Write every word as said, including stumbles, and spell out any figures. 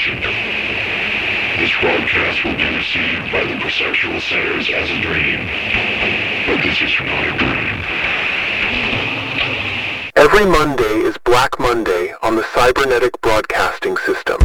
Washington. This broadcast will be received by the perceptual centers as a dream, but this is not a dream. Every Monday is Black Monday on the Cybernetic Broadcasting System.